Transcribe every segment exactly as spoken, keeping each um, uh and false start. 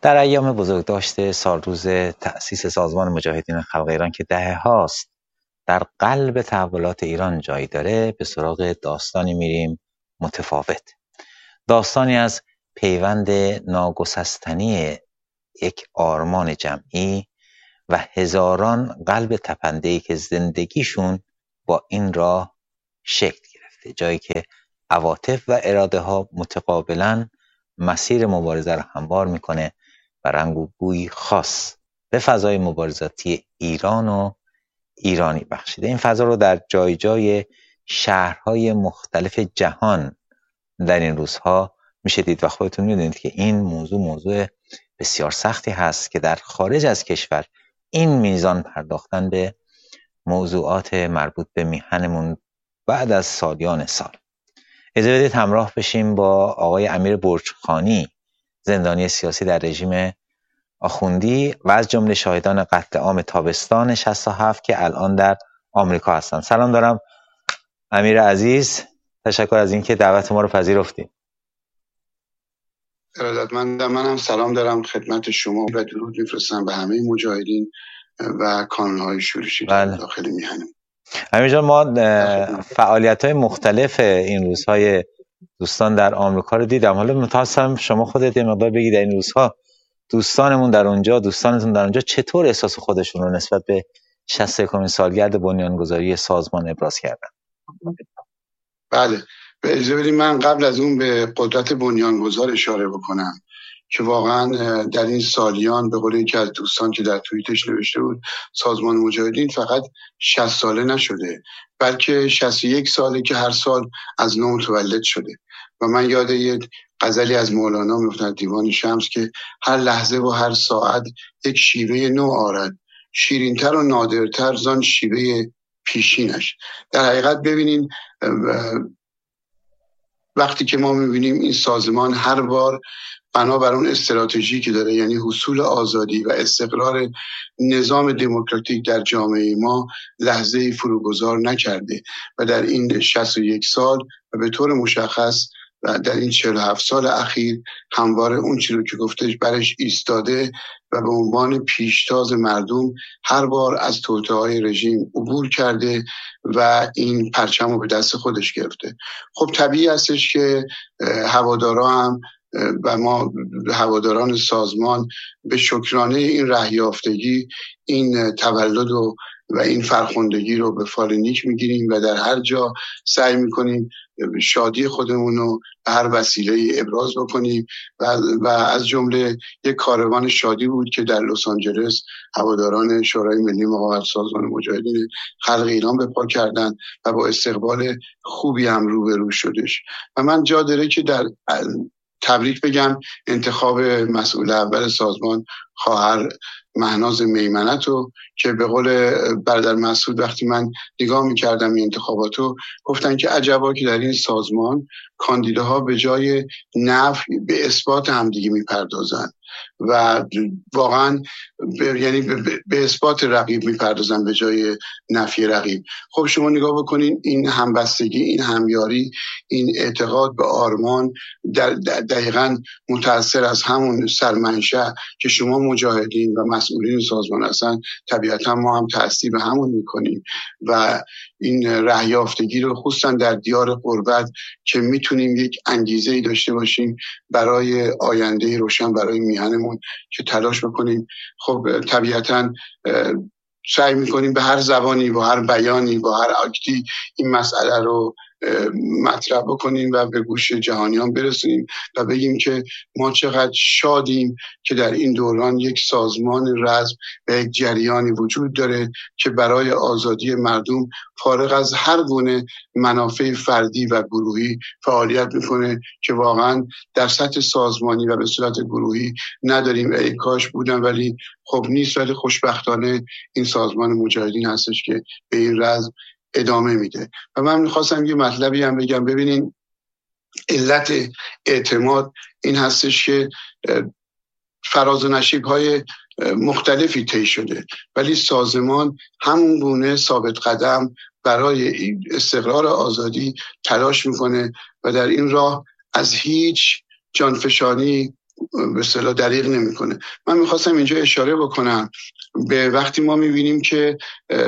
در ایام بزرگداشت سالروز تأسیس سازمان مجاهدین خلق ایران که دهه هاست در قلب تحولات ایران جای داره، به سراغ داستانی میریم متفاوت. داستانی از پیوند ناگسستنی یک آرمان جمعی و هزاران قلب تپنده‌ای که زندگیشون با این راه شکل گرفته، جایی که عواطف و اراده ها متقابلا مسیر مبارزه رو هموار میکنه و رنگ و بوی خاص به فضای مبارزاتی ایران و ایرانی بخشیده. این فضا رو در جای جای شهرهای مختلف جهان در این روزها میشه دید و خودتون میدونید که این موضوع موضوع بسیار سختی هست که در خارج از کشور این میزان پرداختن به موضوعات مربوط به میهنمون بعد از سالیان سال. اجازه بدید همراه بشیم با آقای امیر برجخانی، زندانی سیاسی در رژیم آخوندی و از جمله شاهدان قتل عام تابستان شصت و هفت که الان در آمریکا هستند. سلام دارم امیر عزیز، تشکر از اینکه دعوت ما رو پذیرفتید. ارادتمندم. منم سلام دارم خدمت شما و درود میفرستم به همه مجاهدین و کانال‌های شورشی در بله. داخل میهنم. امیر جان، ما فعالیت‌های مختلف این روزهای دوستان در آمریکا رو دیدم. حالا متأسفم شما خودت یه مقدار بگید در این روزها دوستانمون در اونجا، دوستانتون در اونجا چطور احساس خودشون رو نسبت به شصت و یکمین سالگرد بنیانگذاری سازمان ابراز کردن؟ بله، به اجازه بدید من قبل از اون به قدرت بنیانگذار اشاره بکنم که واقعا در این سالیان به قول یکی از دوستان که در توییتش نوشته بود، سازمان مجاهدین فقط شصت ساله نشده بلکه شصت و یک ساله که هر سال از نو متولد شده. و من یاد یه غزلی از مولانا میفتم، دیوان شمس، که هر لحظه و هر ساعت یک شیوه نو آرد، شیرینتر و نادرتر زان شیوه پیشینش. در حقیقت ببینین وقتی که ما میبینیم این سازمان هر بار بنابر اون استراتژی که داره، یعنی حصول آزادی و استقرار نظام دموکراتیک در جامعه ما، لحظه‌ای فروگذار نکرده و در این شصت و یک سال و به طور مشخص و در این چهل و هفت سال اخیر همواره اون چیزی که گفتش برش ایستاده و به عنوان پیشتاز مردم هر بار از توطئه‌های رژیم عبور کرده و این پرچم رو به دست خودش گرفته. خب طبیعی هستش که هوادارا هم و ما هواداران سازمان به شکرانه این رهیافتگی، این تولد و و این فرخندگی رو به فال نیک میگیریم و در هر جا سعی میکنیم شادی خودمون رو به هر وسیله ابراز بکنیم و, و از جمله یک کاروان شادی بود که در لس آنجلس هواداران شورای ملی مقاومت سازمان مجاهدین خلق ایران به پا کردن و با استقبال خوبی هم روبرو شدش. و من جا داره که در تبریک بگم انتخاب مسئول اول سازمان خواهر مهناز میمنت رو که به قول برادر مسعود وقتی من نگاه میکردم این انتخاباتو گفتن که عجبا که در این سازمان کاندیداها به جای نفی به اثبات همدیگه میپردازن و واقعا ب... یعنی به... به اثبات رقیب میپردازن به جای نفی رقیب. خب شما نگاه بکنین این همبستگی، این همیاری، این اعتقاد به آرمان در دقیقاً متأثر از همون سرمنشأ که شما مجاهدین و مسئولین سازمان هستن، طبیعتا ما هم تأثیر به همون میکنیم و این رهیافتگی رو خصوصا در دیار غربت که میتونیم یک انگیزه‌ای داشته باشیم برای آینده روشن برای میهنمون که تلاش بکنیم. خب طبیعتا سعی میکنیم به هر زبانی، با هر بیانی، با هر اکتی این مسئله رو مطرح بکنیم و به گوش جهانیان برسونیم و بگیم که ما چقدر شادیم که در این دوران یک سازمان رزم و یک جریانی وجود داره که برای آزادی مردم فارغ از هر گونه منافع فردی و گروهی فعالیت میکنه که واقعا در سطح سازمانی و به صورت گروهی نداریم. ای کاش بودن، ولی خب نیست. ولی خوشبختانه این سازمان مجاهدین هستش که به این رزم ادامه میده. و من میخواستم یه مطلبی هم بگم. ببینین علت اعتماد این هستش که فراز و نشیب های مختلفی طی شده ولی سازمان همون گونه ثابت قدم برای استقرار آزادی تلاش میکنه و در این راه از هیچ جانفشانی به اصطلاح دریغ نمیکنه. من میخواستم اینجا اشاره بکنم به وقتی ما میبینیم که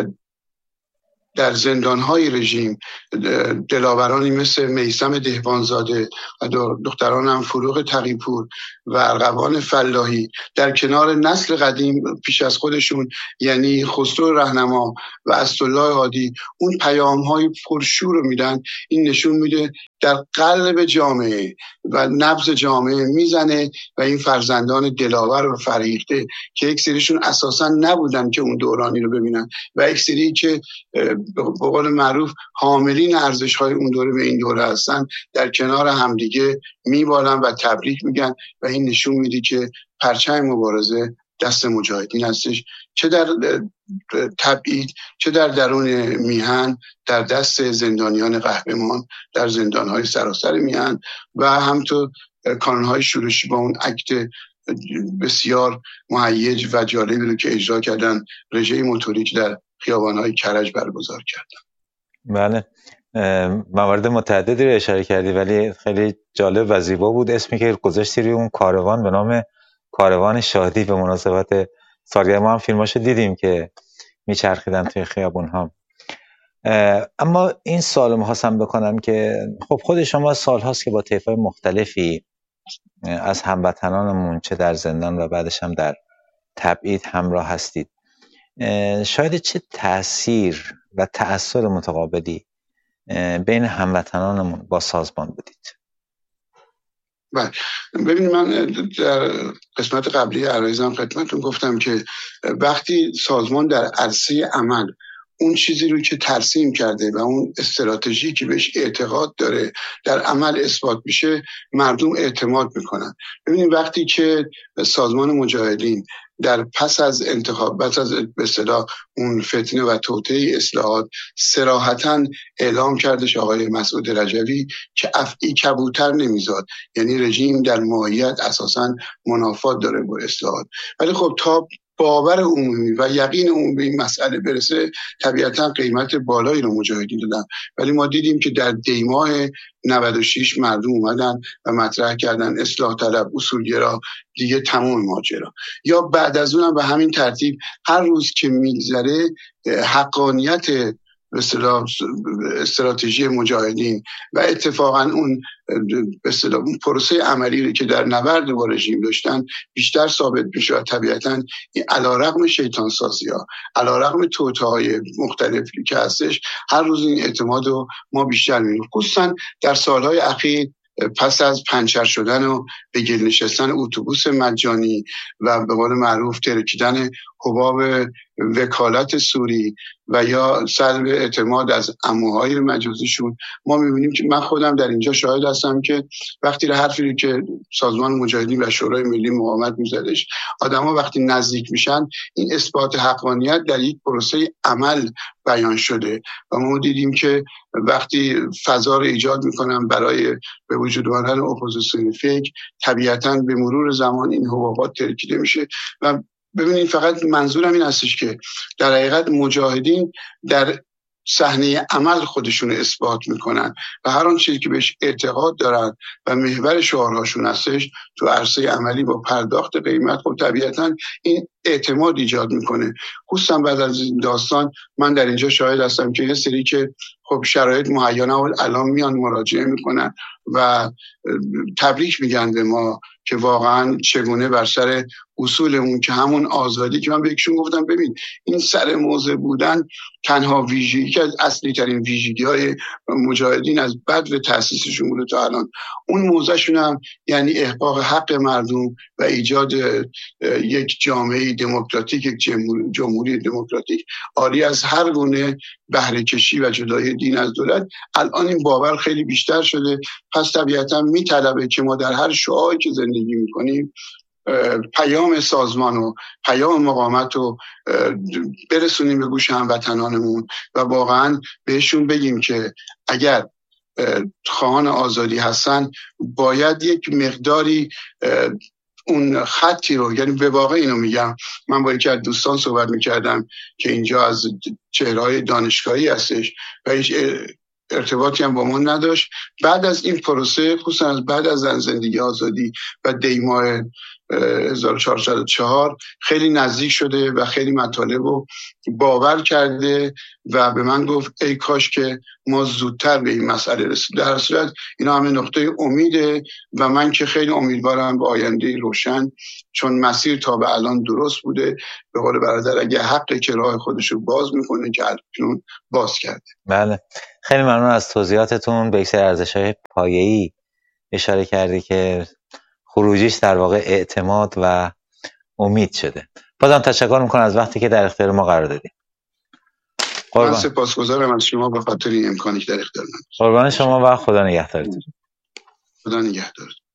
در زندانهای رژیم دلاورانی مثل میثم دهبانزاده و دختران هم فروغ تقی‌پور و ارغوان فلاحی در کنار نسل قدیم پیش از خودشون، یعنی خسرو رهنما و اسدالله هادی، اون پیام‌های پرشور رو میدن. این نشون میده در قلب جامعه و نبض جامعه میزنه و این فرزندان دلاور و فرهیخته که یک سریشون اساسا نبودن که اون دورانی رو ببینن و یک سری که به قول معروف حاملین ارزش‌های اون دوره به این دوره هستن، در کنار همدیگه میبالن و تبریک میگن و این نشون میده که پرچم مبارزه دست مجاهدین هستش، چه در تبعید چه در درون میهن، در دست زندانیان قهرمان در زندان‌های سراسر میهن و همینطور کانون‌های شورشی با اون اکت بسیار مهیج و جالبی رو که اجرا کردن رژه موتوریک در خیابان‌های کرج برگزار کردن. بله، موارد متعددی رو اشاره کردی ولی خیلی جالب و زیبا بود اسمی که گذاشتی روی اون کاروان به نام کاروان شادی به مناسبت سالگرد. ما هم فیلماشو دیدیم که میچرخیدن توی خیابون‌ها. اما این سوالو می‌خواستم بکنم که خب خود شما سال‌هاست که با طیف‌های مختلفی از هموطنانمون چه در زندان و بعدش هم در تبعید همراه هستید. شاید چه تأثیر و تأثیر متقابلی بین هموطنانمون با سازمان بودید؟ بله، ببینید من در قسمت قبلی عرایزم خدمتتون گفتم که وقتی سازمان در عرصه عمل اون چیزی رو که ترسیم کرده و اون استراتژی که بهش اعتقاد داره در عمل اثبات میشه، مردم اعتماد میکنن. ببینید وقتی که سازمان مجاهدین در پس از انتخاب، پس از به اصطلاح اون فتنه و توطئه اصلاحات صراحتاً اعلام کردش آقای مسعود رجوی که افعی کبوتر نمیزاد، یعنی رژیم در ماهیت اساساً منافات داره با اصلاحات. ولی خب تا باور عمومی و یقین عمومی به این مسئله برسه، طبیعتاً قیمت بالایی رو مجاهدین دادن. ولی ما دیدیم که در دیماه نود و شش مردم اومدن و مطرح کردن اصلاح طلب، اصولگرا، دیگه تمام ماجرا. یا بعد از اونم به همین ترتیب هر روز که میگذره حقانیت به اصطلاح استراتژی مجاهدین و اتفاقا اون به اصطلاح پروسه عملی که در نبرد با رژیم داشتن بیشتر ثابت میشه و طبیعتاً علیرغم شیطان سازی ها، علیرغم توطئه‌های مختلفی که هستش، هر روز این اعتماد رو ما بیشتر می‌بینیم. خصوصا در سالهای اخیر پس از پنچر شدن و به گل نشستن اتوبوس مجانی و به قول معروف ترکیدن حباب وکالت سوری و یا سلب اعتماد از عموهای مجازیشون، ما میبینیم که من خودم در اینجا شاهد هستم که وقتی حرفی رو که سازمان مجاهدین و شورای ملی مقاومت میزدش، آدما وقتی نزدیک میشن این اثبات حقانیت در یک پروسه عمل بیان شده و ما دیدیم که وقتی فضا رو ایجاد میکنن برای به وجود آمدن اپوزیسیون فکر، طبیعتاً به مرور زمان این حبابات ترکیده میشه. و ببینید فقط منظورم این هستش که در حقیقت مجاهدین در صحنه عمل خودشون اثبات میکنن و هر آن چیزی که بهش اعتقاد دارن و محور شعارهاشون هستش تو عرصه عملی با پرداخت قیمت خب طبیعتاً این اعتماد ایجاد میکنه. خصوصا بعد از این داستان من در اینجا شاهد هستم که یه سری که خب شرایط مهیا نبود الان میان مراجعه میکنن و تبریک میگن به ما که واقعا چگونه بر سر اصولمون که همون آزادی که من بهشون گفتم ببین این سر موضع بودن تنها ویژگی که از اصلی ترین ویژگی های مجاهدین از بعد و تأسیسشون بوده تا الان، اون موضعشون هم یعنی احقاق حق مردم و ایجاد یک جامعه دموکراتیک، یک جمهوری دموکراتیک عاری از هر گونه بهره کشی و جدای دین از دولت. الان این باور خیلی بیشتر شده، پس طبیعتا میطلبه که ما در هر شعاعی که زندگی میکنیم پیام سازمان و پیام مقاومت رو برسونیم به گوش هموطنانمون و واقعا بهشون بگیم که اگر خواهان آزادی هستن باید یک مقداری اون خطی رو، یعنی به واقع اینو میگم، من با یکی از دوستان صحبت میکردم که اینجا از چهره‌های دانشگاهی هستش و هیچ ارتباطی هم با ما نداشت. بعد از این پروسه، خصوصا از بعد از زن زندگی آزادی و دی ماه هزار و چهارصد و چهار خیلی نزدیک شده و خیلی مطالب رو باور کرده و به من گفت ای کاش که ما زودتر به این مسئله رسید. در صورت اینا همه نقطه امیده و من که خیلی امیدوارم به آینده روشن، چون مسیر تا به الان درست بوده. به قول برادر اگه حقه که راه خودشو باز میکنه که الان باز کرده. بله، خیلی ممنون از توضیحاتتون. به یک سری ارزش‌های پایه‌ای اشاره کردی که خروجیش در واقع اعتماد و امید شده. بازم تشکر میکنم از وقتی که در اختیار ما قرار دادید. من سپاسگزارم از شما به خاطر این امکانی که در اختیار من. قربان شما و خدا نگهدارتون. خدا نگهدارتون.